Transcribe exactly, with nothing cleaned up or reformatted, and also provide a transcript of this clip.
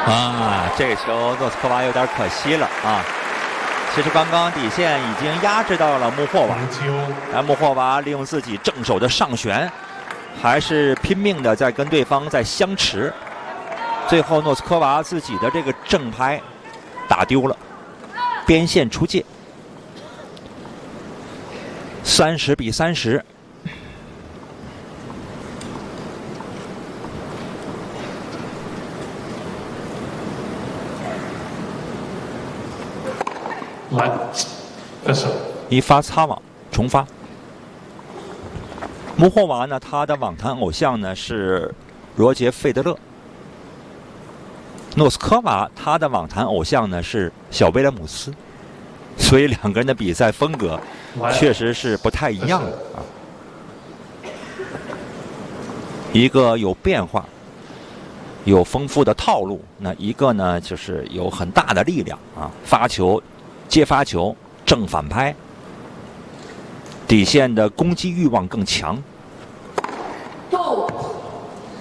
啊，这个球诺斯科娃有点可惜了啊。其实刚刚底线已经压制到了穆霍娃，但穆霍娃利用自己正手的上旋，还是拼命的在跟对方在相持。最后诺斯科娃自己的这个正拍打丢了，边线出界，三十比三十。 来，分手。 一发擦网，重发。穆霍娃呢，他的网坛偶像呢是罗杰·费德勒。诺斯科娃他的网坛偶像呢是小威廉姆斯，所以两个人的比赛风格确实是不太一样的啊。一个有变化，有丰富的套路，那一个呢就是有很大的力量啊，发球。接发球，正反拍，底线的攻击欲望更强。